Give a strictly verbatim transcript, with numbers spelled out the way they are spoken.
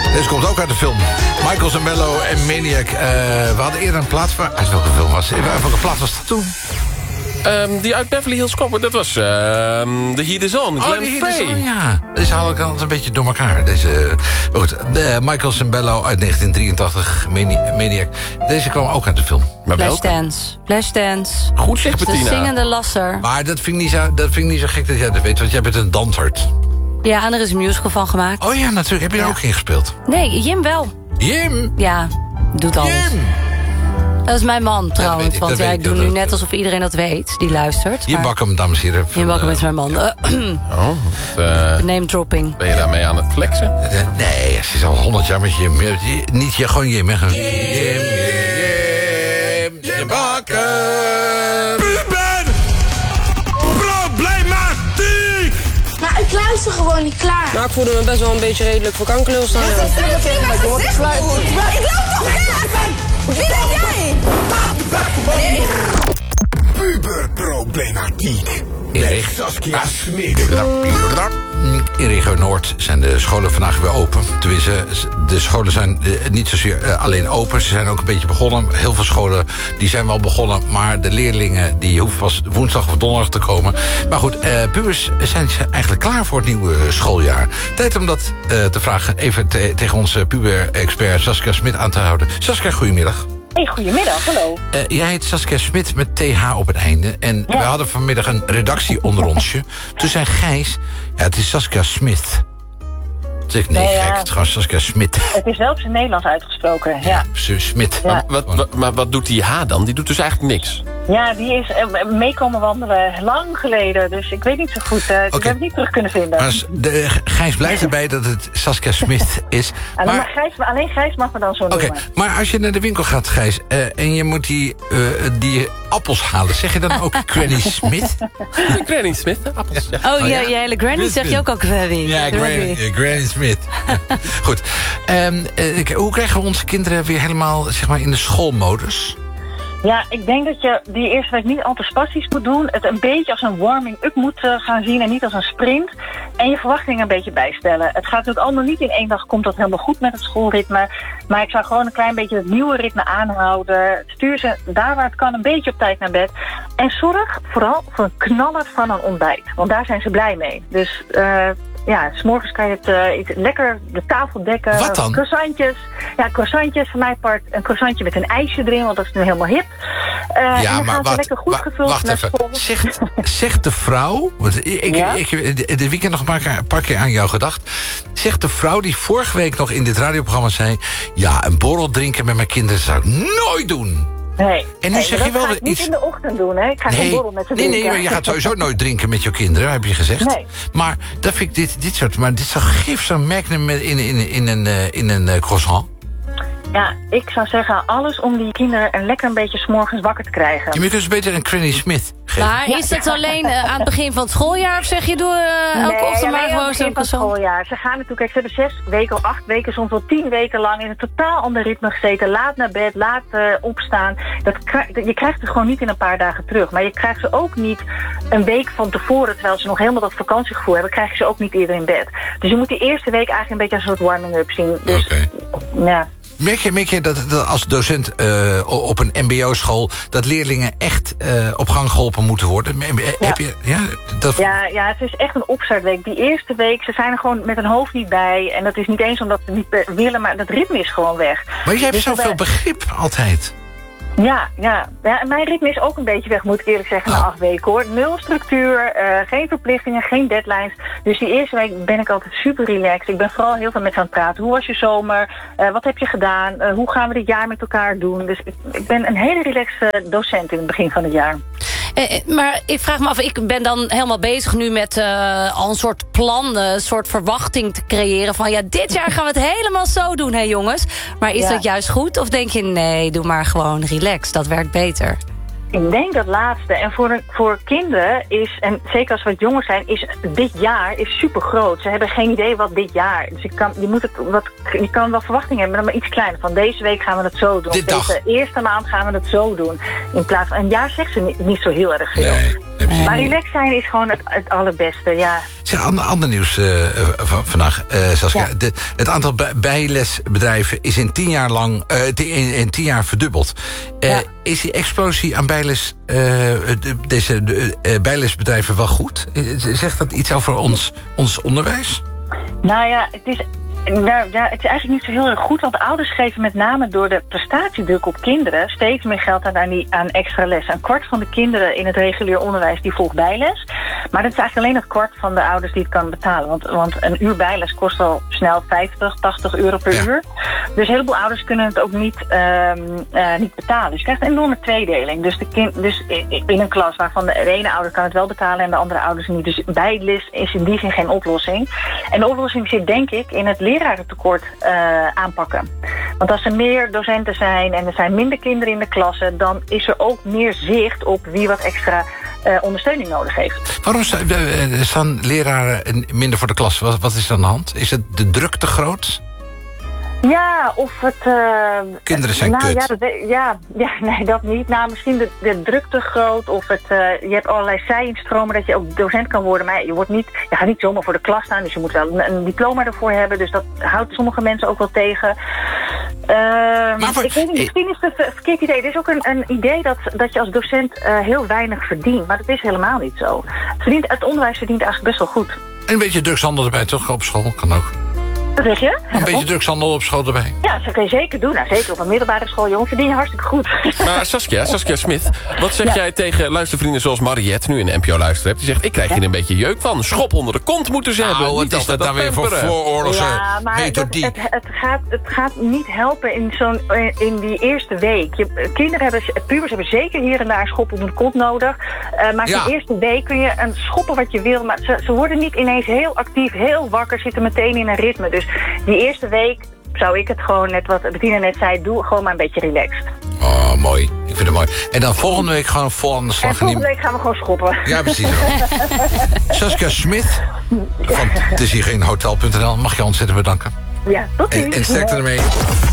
Deze komt ook uit de film. Michael Zambello en Maniac. Uh, we hadden eerder een plaat van... Uit welke film was het? Welke plaat was dat toen? Um, die uit Beverly Hills Cop, dat was uh, The Heat Is On, Glenn oh, Frey. On, ja. Deze haal ik altijd een beetje door elkaar. Deze, goed, de Michael Zambello uit negentien drieëntachtig, Maniac. Deze kwam ook uit de film. Maar Flashdance. Flashdance. Goed zeg, Bettina. De zingende lasser. Maar dat vind ik niet zo, dat vind ik niet zo gek dat jij dat weet, want jij bent een dansert. Ja, en er is een musical van gemaakt. Oh ja, natuurlijk. Heb je er ja. ook in gespeeld? Nee, Jim wel. Jim? Ja, doet alles. Jim! Dat is mijn man trouwens, ik, want ja, ik doe nu net alsof iedereen dat weet, die luistert. Jim Bakken, dames en heren. Jim Bakken is mijn man. Uh, oh, uh, name dropping. Ben je daarmee aan het flexen? Uh, nee, ze is al honderd jaar met Jim. Niet je, gewoon Jim. Jim, Jim, Jim, Jim Bakken. Puber! Problematiek! Maar ik luister gewoon niet klaar. Nou, ik voelde me best wel een beetje redelijk voor kankerlul staan. Dat is niet wat je hoort te fluiten. Maar ik loop toch echt? Wie ben jij? Puberproblematiek. Erik. Saskia Smit. In regio Noord zijn de scholen vandaag weer open. Tenminste, de scholen zijn niet zozeer alleen open. Ze zijn ook een beetje begonnen. Heel veel scholen die zijn wel begonnen. Maar de leerlingen die hoeven pas woensdag of donderdag te komen. Maar goed, eh, pubers zijn ze eigenlijk klaar voor het nieuwe schooljaar. Tijd om dat eh, te vragen. Even te, tegen onze puber-expert Saskia Smit aan te houden. Saskia, goedemiddag. Hey, goedemiddag, hallo. Uh, jij heet Saskia Smit met T H op het einde. En ja. we hadden vanmiddag een redactie onder onsje. Toen zei Gijs, ja, het is Saskia Smit. Toen zei ik, nee, nee gek, ja. Het is gewoon Saskia Smit. Het is wel op zijn Nederlands uitgesproken, ja. ja Smit. Ja. Maar, wat, wat, maar wat doet die H dan? Die doet dus eigenlijk niks. Ja, die is uh, meekomen wandelen lang geleden. Dus ik weet niet zo goed. Uh, okay. Ik heb het niet terug kunnen vinden. Maar de, Gijs blijft erbij dat het Saskia Smit is. Maar, maar Gijs, alleen Gijs mag me dan zo noemen. Oké, okay, maar als je naar de winkel gaat, Gijs, uh, en je moet die, uh, die appels halen, zeg je dan ook Granny Smit? Granny Smit, appels. Ja. Oh, oh ja, je hele Granny zeg je ook al Granny. Ja, Granny, uh, Granny Smit. Goed. Um, uh, hoe krijgen we onze kinderen weer helemaal, zeg maar, in de schoolmodus? Ja, ik denk dat je die eerste week niet al te spastisch moet doen. Het een beetje als een warming-up moet uh, gaan zien en niet als een sprint. En je verwachtingen een beetje bijstellen. Het gaat natuurlijk allemaal niet in één dag, komt dat helemaal goed met het schoolritme. Maar ik zou gewoon een klein beetje het nieuwe ritme aanhouden. Stuur ze daar waar het kan een beetje op tijd naar bed. En zorg vooral voor een knaller van een ontbijt. Want daar zijn ze blij mee. Dus... Uh, Ja, 's morgens kan je het uh, iets lekker de tafel dekken. Wat dan? Croissantjes. Ja, croissantjes van mij part. Een croissantje met een ijsje erin, want dat is nu helemaal hip. Uh, ja, en dan maar gaan wat, ze lekker goed wa, gevuld wacht naar even. school. Zegt, zegt de vrouw... Want ik, ja? ik, ik, de weekend nog een paar, een paar keer aan jou gedacht. Zegt de vrouw die vorige week nog in dit radioprogramma zei... Ja, een borrel drinken met mijn kinderen zou ik nooit doen. Nee, en nu nee, zeg je wel dat ga ik niet iets... in de ochtend doen, hè. Ik ga nee, geen borrel met ze nee, drinken. Nee, maar je gaat sowieso nooit drinken met je kinderen, heb je gezegd. Nee. Maar dat vind ik dit, dit soort... Maar dit zou geef zo'n Magnum in, in, in, in een, uh, in een uh, croissant. Ja, ik zou zeggen alles om die kinderen een lekker een beetje 's morgens wakker te krijgen. Je kunt dus beter een Granny Smit geven. Maar is dat alleen uh, aan het begin van het schooljaar? Of zeg je, doe uh, elke nee, ochtend maar gewoon zo'n croissant? schooljaar. Ze gaan natuurlijk, kijk, ze hebben zes weken of acht weken, soms wel tien weken lang in een totaal ander ritme gezeten. Laat naar bed, laat uh, opstaan. Dat, je krijgt het gewoon niet in een paar dagen terug. Maar je krijgt ze ook niet een week van tevoren, terwijl ze nog helemaal dat vakantiegevoel hebben, krijg je ze ook niet eerder in bed. Dus je moet die eerste week eigenlijk een beetje als een soort warming-up zien. Dus, okay. ja. Merk je, merk je dat, dat als docent uh, op een mbo-school... dat leerlingen echt uh, op gang geholpen moeten worden? Ja. Heb je, ja, dat... ja, ja, het is echt een opstartweek. Die eerste week, ze zijn er gewoon met hun hoofd niet bij. En dat is niet eens omdat ze niet willen, maar dat ritme is gewoon weg. Maar jij hebt dus zoveel begrip altijd. Ja, ja, ja. Mijn ritme is ook een beetje weg, moet ik eerlijk zeggen, na oh. acht weken hoor. Nul structuur, uh, geen verplichtingen, geen deadlines. Dus die eerste week ben ik altijd super relaxed. Ik ben vooral heel veel met ze aan het praten. Hoe was je zomer? Uh, wat heb je gedaan? Uh, hoe gaan we dit jaar met elkaar doen? Dus ik, ik ben een hele relaxte docent in het begin van het jaar. Eh, maar ik vraag me af, ik ben dan helemaal bezig nu met uh, al een soort plan, een soort verwachting te creëren van ja, dit jaar gaan we het helemaal zo doen, hè jongens. Maar is ja. dat juist goed? Of denk je, nee, doe maar gewoon relax, dat werkt beter? Ik denk dat laatste. En voor, voor kinderen is, en zeker als we wat jonger zijn, is dit jaar is super groot. Ze hebben geen idee wat dit jaar. Dus je kan, je moet het wat, je kan wel verwachtingen hebben, maar iets kleiner. Van deze week gaan we het zo doen. Dit Deze dag. eerste maand gaan we het zo doen. In plaats van een jaar zegt ze niet, niet zo heel erg veel. Nee, nee. Maar relaxed zijn is gewoon het, het allerbeste, ja. Zeg, ander, ander nieuws uh, van vandaag, uh, Saskia. Ja. De, het aantal bij- bijlesbedrijven is in tien jaar lang uh, in, in tien jaar verdubbeld. Uh, Ja. Is die explosie aan bijles, uh, de, deze de, uh, bijlesbedrijven wel goed? Uh, Zegt dat iets over ons, ons onderwijs? Nou ja, het is, nou, ja, het is eigenlijk niet zo heel erg goed, want ouders geven met name door de prestatiedruk op kinderen steeds meer geld aan, aan, die, aan extra les. Een kwart van de kinderen in het regulier onderwijs die volgt bijles. Maar dat is eigenlijk alleen een kwart van de ouders die het kan betalen. Want, want een uur bijles kost al snel vijftig, tachtig euro per Ja. uur. Dus een heleboel ouders kunnen het ook niet, um, uh, niet betalen. Dus je krijgt een enorme tweedeling. Dus, de kind, dus in een klas waarvan de ene ouder kan het wel betalen en de andere ouders niet. Dus bijles is in die zin geen oplossing. En de oplossing zit denk ik in het lerarentekort uh, aanpakken. Want als er meer docenten zijn en er zijn minder kinderen in de klassen, dan is er ook meer zicht op wie wat extra uh, ondersteuning nodig heeft. Waarom sta- uh, staan leraren minder voor de klas? Wat, wat is er aan de hand? Is het de druk te groot? Ja, of het... Uh, Kinderen zijn nou, kut. Ja, dat, we- ja, ja, nee, dat niet. Nou, misschien de, de druk te groot. Of het, uh, je hebt allerlei zij-instromen dat je ook docent kan worden. Maar je, wordt niet, je gaat niet zomaar voor de klas staan. Dus je moet wel een, een diploma ervoor hebben. Dus dat houdt sommige mensen ook wel tegen. Uh, Maar voor- ik weet niet, misschien is het een verkeerd idee. Er is ook een, een idee dat, dat je als docent uh, heel weinig verdient. Maar dat is helemaal niet zo. Het, verdient, het onderwijs verdient eigenlijk best wel goed. En een beetje drugshandel erbij, toch? Op school kan ook. Wat zeg je? Een beetje drugshandel op school erbij. Ja, dat kun je zeker doen. Nou, zeker op een middelbare school, jongen. Verdien je hartstikke goed. Maar Saskia, Saskia Smith, wat zeg Ja. jij tegen luistervrienden zoals Mariette, nu in de N P O luisteren hebt? Die zegt, ik krijg hier een beetje jeuk van. Schop onder de kont moeten ze hebben. Nou, wat Niet is dat altijd nou weer voor pamperen. vooroorlogse Ja, maar dat, methodiek? het, het, gaat, het gaat niet helpen in, zo'n, in die eerste week. Je, kinderen hebben, pubers hebben zeker hier en daar een schop onder de kont nodig. Uh, maar Ja. in de eerste week kun je een schoppen wat je wil. Maar ze, ze worden niet ineens heel actief, heel wakker, zitten meteen in een ritme. Dus die eerste week zou ik het gewoon, net wat Bettina net zei, doe gewoon maar een beetje relaxed. Oh, mooi. Ik vind het mooi. En dan volgende week gewoon vol aan de En slag. volgende week gaan we gewoon schoppen. Ja, precies. Saskia Smith van het is hier geen hotel punt n l mag je ontzettend bedanken. Ja, tot ziens. En, en sterkte ermee.